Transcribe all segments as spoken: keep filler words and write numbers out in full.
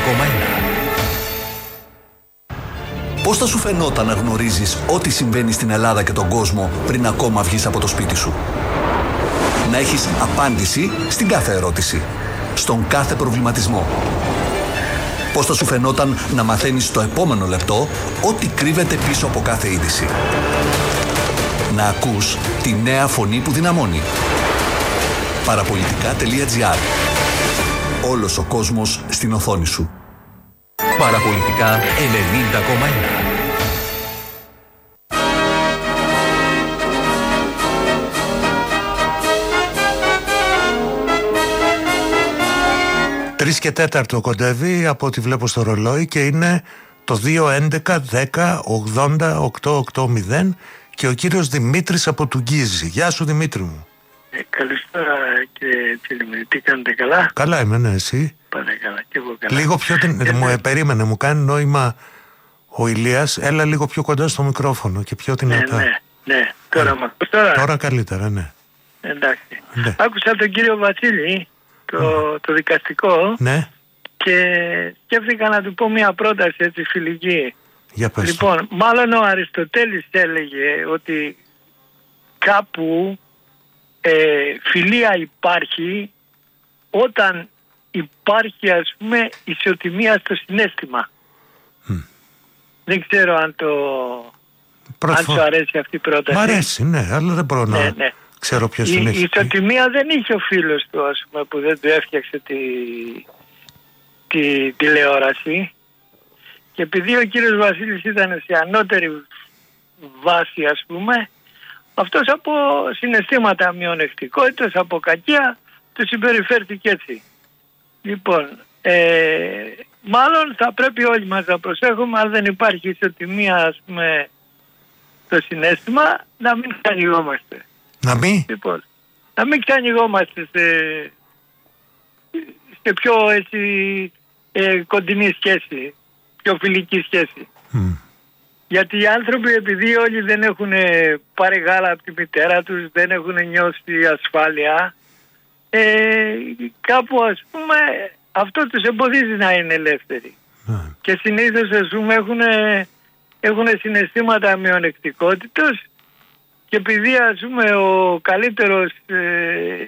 κόμμα ένα. Πώς θα σου φαινόταν να γνωρίζεις ό,τι συμβαίνει στην Ελλάδα και τον κόσμο πριν ακόμα βγεις από το σπίτι σου? Να έχεις απάντηση στην κάθε ερώτηση, στον κάθε προβληματισμό. Πώς θα σου φαινόταν να μαθαίνεις στο επόμενο λεπτό ό,τι κρύβεται πίσω από κάθε είδηση? Να ακούς τη νέα φωνή που δυναμώνει. Παραπολιτικά τελεία τζι άρ. Όλος ο κόσμος στην οθόνη σου. Παραπολιτικά ενενήντα κόμμα ένα. Τρεις και τέταρτο κοντεύει από ό,τι βλέπω στο ρολόι και είναι το δύο έντεκα δέκα ογδόντα οκτακόσια ογδόντα και ο κύριος Δημήτρης από Τουγκίζη. Γεια σου Δημήτρη μου. Ε, καλησπέρα κύριε Τσιλιμίδη, τι κάνετε, καλά? Καλά είμαι, ναι, εσύ? Πάνε καλά και εγώ καλά. Λίγο πιο την... ε, μου ε, περίμενε, μου κάνει νόημα ο Ηλίας, έλα λίγο πιο κοντά στο μικρόφωνο και πιο δυνατά. Ναι, ναι, ναι. Τώρα, ε, μ' ακούς τώρα? Τώρα καλύτερα, ναι. Εντάξει. Ναι. Άκουσα τον κύριο Βασίλη, το, mm. το δικαστικό, ναι. Και σκέφτηκα να του πω μια πρόταση έτσι φιλική. Για πες. Λοιπόν, μάλλον ο Αριστοτέλης έλεγε ότι κάπου ε, φιλία υπάρχει όταν υπάρχει, ας πούμε, ισοτιμία στο συναίσθημα. Mm. Δεν ξέρω αν το αν σου αρέσει αυτή η πρόταση. Μ' αρέσει, ναι, αλλά δεν μπορώ να... Ναι, ναι. Ξέρω ποιος η, την έχει. Η ισοτιμία δεν είχε ο φίλος του, ας πούμε, που δεν του έφτιαξε τη, τη τηλεόραση, και επειδή ο κύριος Βασίλης ήταν σε ανώτερη βάση, ας πούμε, αυτός από συναισθήματα μειονεκτικότητας, από κακία, του συμπεριφέρθηκε έτσι. Λοιπόν, ε, μάλλον θα πρέπει όλοι μας να προσέχουμε, αν δεν υπάρχει ισοτιμία, ας πούμε, το συναίσθημα, να μην ξανηγόμαστε. Να μην? Λοιπόν, να μην ξανηγόμαστε σε, σε πιο έτσι ε, κοντινή σχέση, πιο φιλική σχέση. Mm. Γιατί οι άνθρωποι, επειδή όλοι δεν έχουν πάρει γάλα από τη μητέρα τους, δεν έχουν νιώσει ασφάλεια, ε, κάπου, ας πούμε, αυτό τους εμποδίζει να είναι ελεύθεροι. Mm. Και συνήθως, ας πούμε, έχουν, έχουν συναισθήματα μειονεκτικότητας, και επειδή, ας πούμε, ο καλύτερος ε,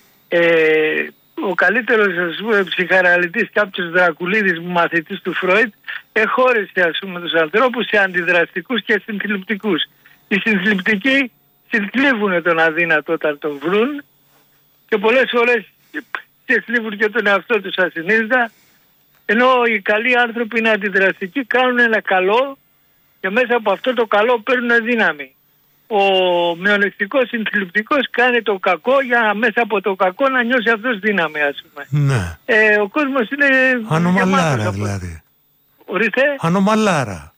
ε, ο καλύτερος, ας πούμε, ψυχαναλυτής, κάποιος Δρακουλίδης, μαθητής του Φρόιτ, εχώρισε, ας πούμε, τους ανθρώπους σε αντιδραστικούς και συνθλιπτικούς. Οι συνθλιπτικοί συνθλίβουν τον αδύνατο όταν τον βρουν, και πολλές φορές συνθλίβουν και τον εαυτό τους ασυνείδητα, ενώ οι καλοί άνθρωποι είναι αντιδραστικοί, κάνουν ένα καλό και μέσα από αυτό το καλό παίρνουν δύναμη. Ο μειονεκτικός συνθλιπτικός κάνει το κακό για μέσα από το κακό να νιώσει αυτός δύναμη, ας πούμε. Ναι. Ε, ο κόσμος είναι ανομαλάρα δηλαδή. Ορίστε. Ανομαλάρα.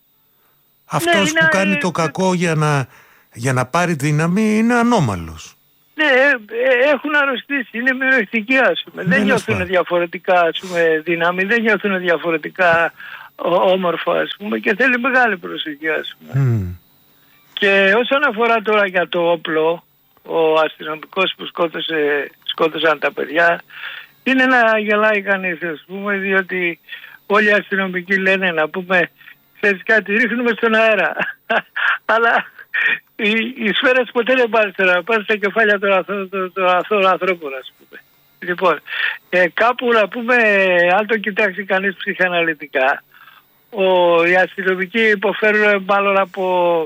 Αυτός ναι, που είναι... κάνει το κακό για να, για να πάρει δύναμη είναι ανώμαλος. Ναι, ε, έχουν αρρωστήσει, είναι μειονεκτικοί, ας πούμε. Ναι, δεν νιώθουν διαφορετικά, ας πούμε, δύναμη, δεν νιώθουν διαφορετικά όμορφα, ας πούμε, και θέλει μεγάλη προσοχή, ας πούμε. Mm. Και όσον αφορά τώρα για το όπλο, ο αστυνομικός που σκότωσε, σκότωσαν τα παιδιά, είναι να γελάει κανείς, ας πούμε, διότι όλοι οι αστυνομικοί λένε, να πούμε, ξέρεις κάτι, ρίχνουμε στον αέρα. Αλλά οι, οι σφαίρες ποτέ δεν πάνε στον αέρα, πάνε στα κεφάλια των αθώων ανθρώπων, ας πούμε. Λοιπόν, ε, κάπου να πούμε, αν το κοιτάξει κανείς ψυχαναλυτικά, ο, οι αστυνομικοί υποφέρουν μάλλον από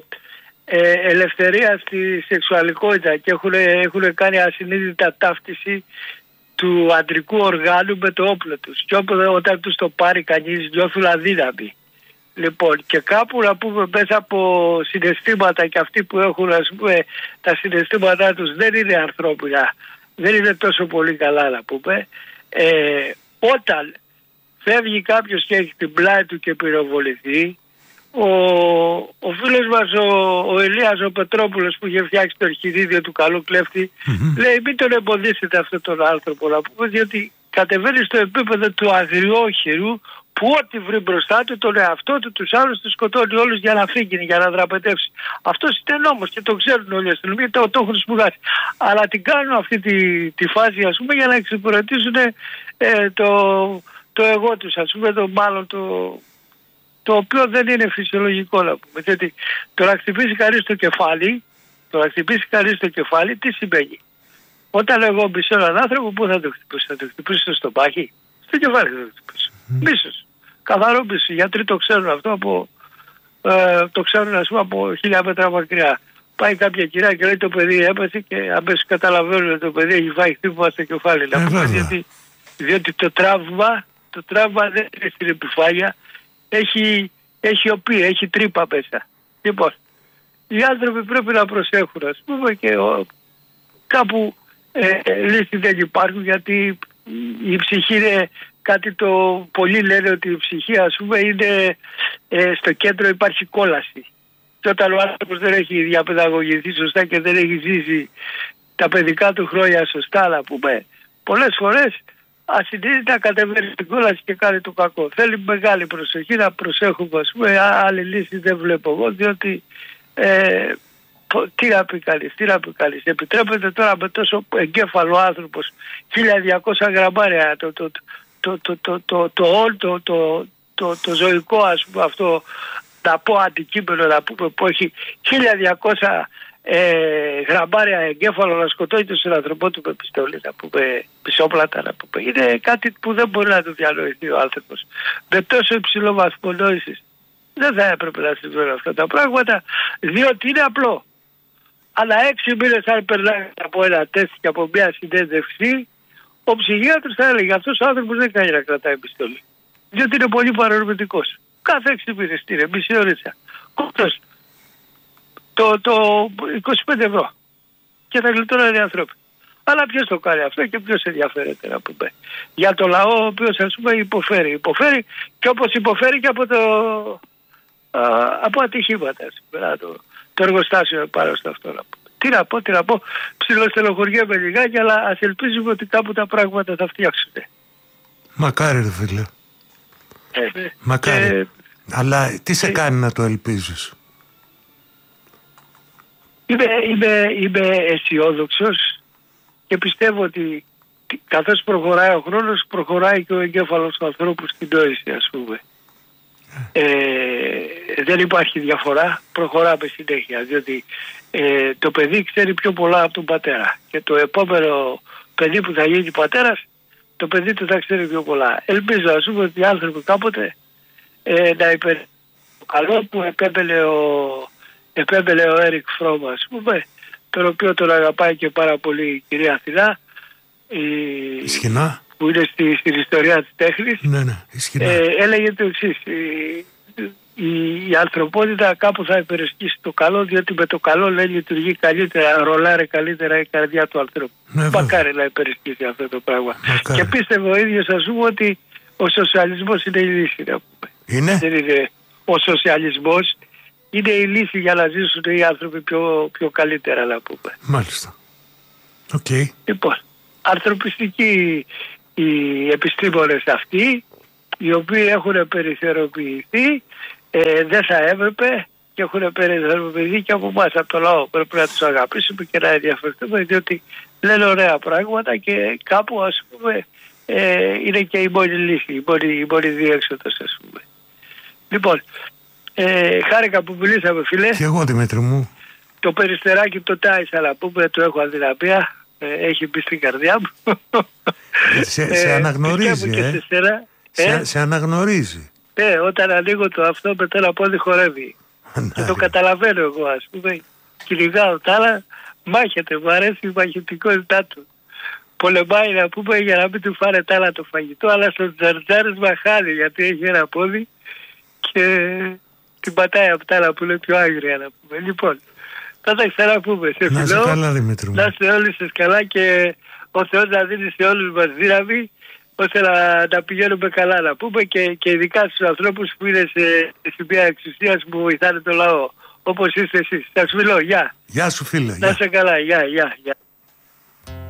ε, ελευθερία στη σεξουαλικότητα και έχουν, έχουν κάνει ασυνείδητα ταύτιση του αντρικού οργάνου με το όπλο τους. Και όποτε, όταν τους το πάρει κανείς, νιώθουν αδύναμοι. Λοιπόν, και κάπου να πούμε μέσα από συναισθήματα, και αυτοί που έχουν, ας πούμε, τα συναισθήματά τους δεν είναι ανθρώπινα, δεν είναι τόσο πολύ καλά, να πούμε. Ε, όταν φεύγει κάποιος και έχει την πλάτη του και πυροβοληθεί, ο, ο φίλος μας ο, ο Ηλίας ο Πετρόπουλος, που είχε φτιάξει το αρχιδίδιο του καλού κλέφτη, mm-hmm. λέει μην τον εμποδίσετε αυτόν τον άνθρωπο, να πούμε, διότι κατεβαίνει στο επίπεδο του αγριόχειρου, που ό,τι βρει μπροστά του, τον εαυτό του, τους άλλους τους σκοτώνει όλους για να φύγει, για να δραπετεύσει. Αυτός είναι νόμος και το ξέρουν όλοι οι αστυνομικοί, το, το έχουν σπουδάσει. Αλλά την κάνουν αυτή τη, τη φάση, ας πούμε, για να εξυπηρετήσουν ε, το, το εγώ τους, ας πούμε, το μάλλον το, το οποίο δεν είναι φυσιολογικό να πούμε. Γιατί το να χτυπήσει κανείς το κεφάλι, το να χτυπήσει κανείς το κεφάλι, τι σημαίνει? Όταν εγώ μισώ έναν άνθρωπο, πού θα το χτυπήσω? Θα το χτυπήσω στο στομάχι? Στο κεφάλι θα το χτυπήσω. Mm. Μίσος. Καθαρό μίσος. Οι γιατροί το ξέρουν αυτό από, ε, το ξέρουν, ας πούμε, από χίλια μέτρα μακριά. Πάει κάποια κυρία και λέει το παιδί έπεσε και αμέσως καταλαβαίνουν ότι το παιδί έχει φάει χτύπημα στο κεφάλι. Ε, πούμε, διότι, διότι το τραύμα, το τραύμα δεν είναι στην επιφάνεια, έχει, έχει οπή, έχει τρύπα μέσα. Λοιπόν, οι άνθρωποι πρέπει να προσέχουν, ας πούμε, και ο, κάπου ε, λύσεις δεν υπάρχουν, γιατί η ψυχή είναι κάτι το... Πολλοί λένε ότι η ψυχή, ας πούμε, είναι ε, στο κέντρο, υπάρχει κόλαση. Και όταν ο άνθρωπος δεν έχει διαπαιδαγωγηθεί σωστά και δεν έχει ζήσει τα παιδικά του χρόνια σωστά, να πούμε, πολλές φορές ασυνείδητα κατεβαίνει στην κόλαση και κάνει το κακό. Θέλει μεγάλη προσοχή να προσέχουμε, ας πούμε. Άλλη λύση δεν βλέπω εγώ, διότι ε, τι να πει κανείς, τι να πει κανείς. Επιτρέπεται τώρα με τόσο εγκέφαλο άνθρωπος, χίλια διακόσια γραμμάρια, το, το, το, το, το, το, το, το, το, το, το ζωικό, ας πούμε, αυτό, να πω αντικείμενο, να πούμε, που έχει χίλια διακόσια ε, γραμμάρια εγκέφαλο, να σκοτώνει τον συνανθρωπό του με πιστόλι, να πούμε, πισόπλατα, να πούμε. Είναι κάτι που δεν μπορεί να το διανοηθεί ο άνθρωπος. Με τόσο υψηλό βαθμό νόησης δεν θα έπρεπε να συμβαίνουν αυτά τα πράγματα, διότι είναι απλό. Αλλά έξι μήνες αν περνάει από ένα τεστ και από μια συνέντευξη, ο ψυχίατρος θα έλεγε αυτός ο άνθρωπος δεν κάνει να κρατάει πιστόλι. Διότι είναι πολύ παρορμητικός. Κάθε έξι μήνες τι είναι, μισή ώριτσα. Κόντος το, το είκοσι πέντε ευρώ. Και θα γλιτώνουν οι άνθρωποι. Αλλά ποιος το κάνει αυτό και ποιος ενδιαφέρεται, να πούμε. Για το λαό ο οποίος, ας πούμε, υποφέρει. Υποφέρει και όπως υποφέρει και από, το, α, από ατυχήματα. Το, το εργοστάσιο πάνω στο αυτό, να πούμε. Τι να πω, τι να πω. Ψιλοστελοχωριέμαι λιγάκι, αλλά ας ελπίζουμε ότι κάπου τα πράγματα θα φτιάξουν. Μακάρι, ρε φίλε. Ε, Μακάρι. Ε, αλλά τι σε ε, κάνει να το ελπίζεις? Είμαι, είμαι, είμαι αισιόδοξος και πιστεύω ότι καθώς προχωράει ο χρόνος, προχωράει και ο εγκέφαλος του ανθρώπου στην νόηση, ας πούμε. Ε, δεν υπάρχει διαφορά, προχωράμε συνέχεια, διότι ε, το παιδί ξέρει πιο πολλά από τον πατέρα και το επόμενο παιδί που θα γίνει πατέρας, το παιδί του θα ξέρει πιο πολλά. Ελπίζω, ας πούμε, ότι οι άνθρωποι κάποτε ε, να υπερ... καλό που επέβαινε ο, επέβαινε ο Έρικ Φρόμ, ας πούμε, τον οποίο τον αγαπάει και πάρα πολύ η κυρία Αθηνά, η... Ισχυνά. που είναι στη, στην ιστορία της τέχνης. Ναι, ναι, ισχυνά. Ε, έλεγε το εξής, η, η, η ανθρωπότητα κάπου θα υπερασπίσει το καλό, διότι με το καλό, λέει, λειτουργεί καλύτερα, ρολάρε καλύτερα η καρδιά του ανθρώπου. Ναι, μακάρι να υπερασπίσει αυτό το πράγμα. Μακάρι. Και πίστευε ο ίδιος, ας πούμε, ότι ο σοσιαλισμός είναι η λύση, να πούμε. Είναι. Δεν είναι ο σοσιαλισμός, είναι η λύση για να ζήσουν οι άνθρωποι πιο, πιο καλύτερα, να πούμε. Μάλιστα. Οκ. Okay. Λοιπόν, ανθρωπιστικοί οι επιστήμονες αυτοί, οι οποίοι έχουν περιθωριοποιηθεί, ε, δεν θα έπρεπε και έχουν περιθωριοποιηθεί και από εμάς, από το λαό. Πρέπει να τους αγαπήσουμε και να ενδιαφερθούμε, διότι λένε ωραία πράγματα και κάπου, ας πούμε, ε, είναι και η μόνη λύση, η μόνη, η μόνη διέξοδος, ας πούμε. Λοιπόν, ε, χάρηκα που μιλήσαμε, φίλε. Και εγώ, Δημήτρη μου. Το περιστεράκι το τάισα, να πούμε, το έχω αδυναμία. Έχει μπει στην καρδιά μου. Σε, σε αναγνωρίζει, ε. Σε, σέρα, σε, ε. σε αναγνωρίζει. Ε, όταν ανοίγω το αυτό με το ένα πόδι χορεύει. Και το καταλαβαίνω εγώ, ας πούμε. Κυνηγάω τα άλλα, μάχεται, μου αρέσει η μαχητικότητά του. Πολεμάει, να πούμε, για να μην του φάρε τα άλλα το φαγητό, αλλά στο τζαρτζάρισμα χάνει, γιατί έχει ένα πόδι και την πατάει από τα άλλα που είναι πιο άγρια, να πούμε. Λοιπόν, θα τα ξαναπούμε. Σε να φιλώ, είσαι καλά, Δημήτρη μου. να είστε όλοι σας καλά και ο Θεός να δίνει σε όλους μας δύναμη ώστε να, να πηγαίνουμε καλά, να πούμε, και, και ειδικά στους ανθρώπους που είναι σε σημεία εξουσίας που βοηθάνε το λαό, όπως είστε εσείς. Σας φιλώ, γεια. Γεια σου, φίλε. Να είστε καλά, γεια, γεια, γεια.